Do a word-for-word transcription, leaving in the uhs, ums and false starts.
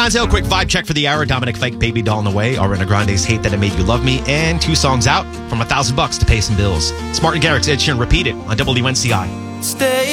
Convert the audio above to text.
Gonzo, quick vibe check for the hour. Dominic Fike, Baby Doll in the Way. Ariana Grande's Hate That It Made You Love Me. And two songs out from a thousand bucks to pay some bills. Smart and Garrick's Ed Sheeran, Repeat It on W N C I. Stay